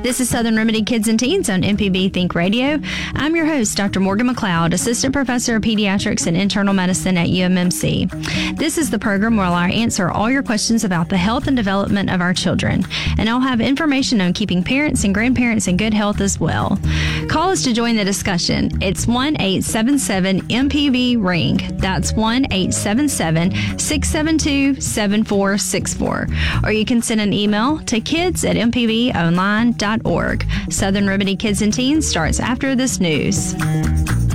This is Southern Remedy Kids and Teens on MPB Think Radio. I'm your host, Dr. Morgan McLeod, Assistant Professor of Pediatrics and Internal Medicine at UMMC. This is the program where I answer all your questions about the health and development of our children, and I'll have information on keeping parents and grandparents in good health as well. Call us to join the discussion. It's 1-877-MPB-RING. That's 1-877-672-7464. Or you can send an email to kids@mpbonline.org. Southern Remedy Kids and Teens starts after this news.